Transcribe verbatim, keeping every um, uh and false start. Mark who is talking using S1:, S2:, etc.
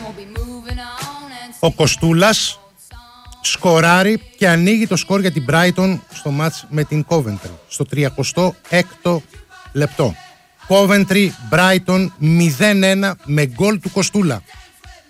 S1: Ο Κοστούλας σκοράρει και ανοίγει το σκορ για την Brighton στο μάτς με την Coventry στο τριακοστό έκτο λεπτό. Coventry Brighton μηδέν ένα με γκολ του Κοστούλα.